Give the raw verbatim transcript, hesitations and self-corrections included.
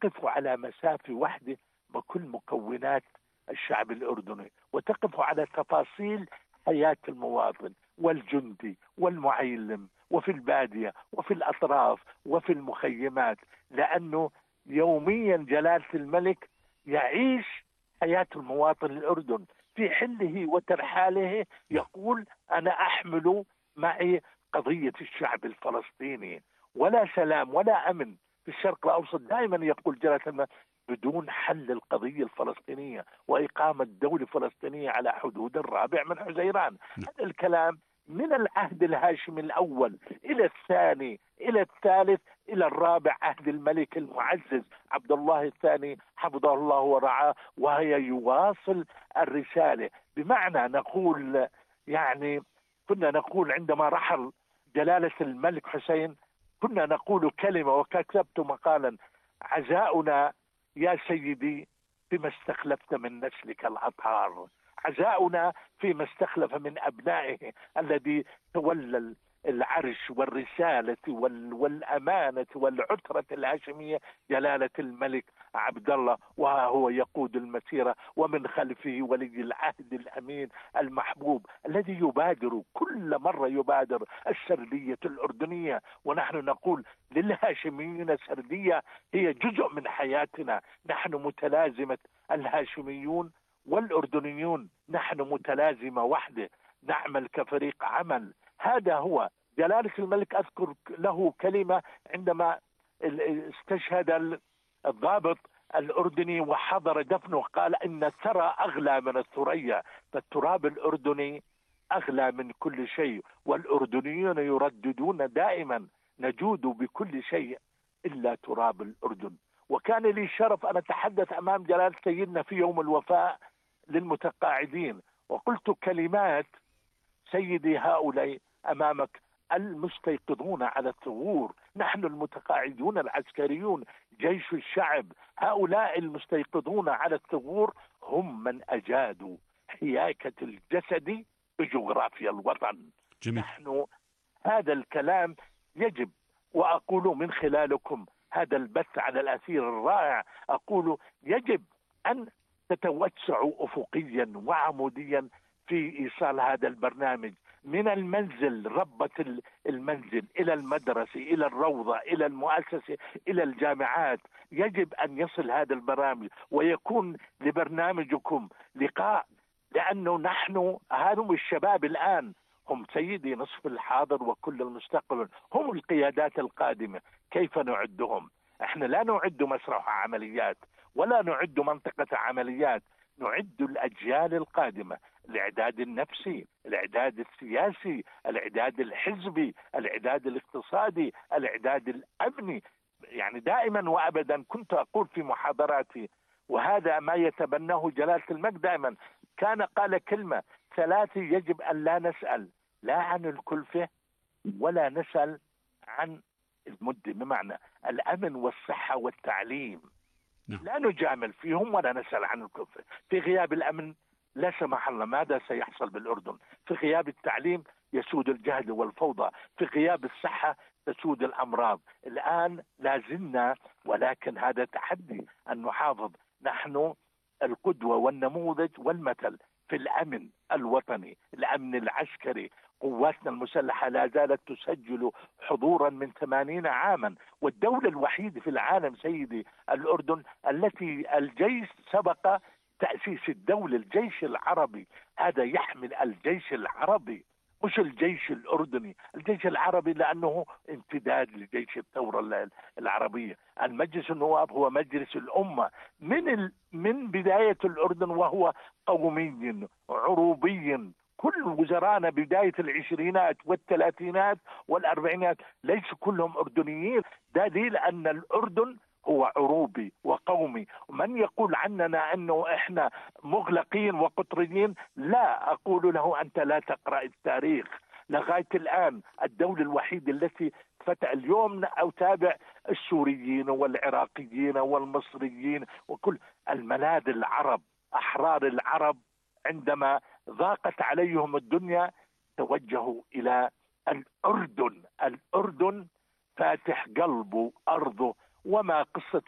تقف على مسافة واحدة بكل مكونات الشعب الأردني، وتقف على تفاصيل حياة المواطن والجندي والمعلم، وفي البادية وفي الأطراف وفي المخيمات، لأنه يوميا جلالة الملك يعيش حياة المواطن الأردن في حله وترحاله. يقول أنا أحمل معي قضية الشعب الفلسطيني، ولا سلام ولا أمن في الشرق الأوسط، دائما يقول جلالة الملك، بدون حل القضية الفلسطينية وإقامة دولة فلسطينية على حدود الرابع من حزيران. هذا الكلام من العهد الهاشمي الأول إلى الثاني إلى الثالث إلى الرابع، عهد الملك المعزز عبد الله الثاني حفظه الله ورعاه، وهي يواصل الرسالة. بمعنى نقول يعني كنا نقول عندما رحل جلالة الملك حسين كنا نقول كلمة، وكتبت مقالا: عزاؤنا يا سيدي فيما استخلفت من نسلك الأطهار، عزاؤنا فيما استخلف من أبنائه الذي تولى العرش والرسالة والأمانة والعترة الهاشمية، جلالة الملك عبد الله، وهو يقود المسيرة، ومن خلفه ولي العهد الأمين المحبوب الذي يبادر كل مرة يبادر السردية الأردنية. ونحن نقول للهاشميين السردية هي جزء من حياتنا، نحن متلازمة الهاشميون والأردنيون، نحن متلازمة واحدة، نعمل كفريق عمل. هذا هو جلالة الملك. أذكر له كلمة عندما استشهد الضابط الأردني وحضر دفنه، قال إن الثرى أغلى من الثريا، فالتراب الأردني أغلى من كل شيء، والأردنيون يرددون دائما نجود بكل شيء إلا تراب الأردن. وكان لي شرف أن أتحدث أمام جلالة سيدنا في يوم الوفاء للمتقاعدين، وقلت كلمات: سيدي هؤلاء أمامك المستيقظون على الثغور، نحن المتقاعدون العسكريون جيش الشعب، هؤلاء المستيقظون على الثغور هم من أجادوا حياكة الجسد بجغرافيا الوطن. جميل. نحن هذا الكلام يجب، وأقول من خلالكم هذا البث على الأثير الرائع، أقول يجب أن تتوسعوا أفقيا وعموديا في إيصال هذا البرنامج من المنزل، ربة المنزل، إلى المدرسة، إلى الروضة، إلى المؤسسة، إلى الجامعات. يجب أن يصل هذا البرنامج ويكون لبرنامجكم لقاء، لأنه نحن هذم الشباب الآن هم سيدي نصف الحاضر وكل المستقبل، هم القيادات القادمة. كيف نعدهم؟ احنا لا نعد مسرح عمليات ولا نعد منطقة عمليات، نعد الأجيال القادمة، الإعداد النفسي، الإعداد السياسي، الإعداد الحزبي، الإعداد الاقتصادي، الإعداد الأمني. يعني دائما وأبدا كنت أقول في محاضراتي، وهذا ما يتبناه جلالة الملك دائما، كان قال كلمة: ثلاثة يجب أن لا نسأل، لا عن الكلفة ولا نسأل عن المدة، بمعنى الأمن والصحة والتعليم. نعم. لا نجامل فيهم ولا نسأل عن الكلفة. في غياب الأمن لا سمح الله ماذا سيحصل بالأردن؟ في غياب التعليم يسود الجهل والفوضى، في غياب الصحة تسود الأمراض. الآن لازلنا، ولكن هذا تحدي أن نحافظ، نحن القدوة والنموذج والمثل في الأمن الوطني، الأمن العسكري. قواتنا المسلحة لا زالت تسجل حضورا من ثمانين عاما، والدولة الوحيدة في العالم سيدي الأردن التي الجيش سبق تأسيس الدولة، الجيش العربي. هذا يحمل الجيش العربي مش الجيش الأردني، الجيش العربي لأنه امتداد لجيش الثورة العربية. المجلس النواب هو مجلس الأمة من ال... من بداية الأردن، وهو قومي عروبي. كل وزرانا بداية العشرينات والثلاثينات والأربعينات ليس كلهم أردنيين، دليل أن الأردن هو عروبي وقومي. من يقول عننا أنه إحنا مغلقين وقطريين، لا، أقول له أنت لا تقرأ التاريخ. لغاية الآن الدولة الوحيدة التي فتح اليوم أو تابع السوريين والعراقيين والمصريين وكل الملاذ العرب، أحرار العرب عندما ضاقت عليهم الدنيا توجهوا إلى الأردن. الأردن فاتح قلبه أرضه. وما قصة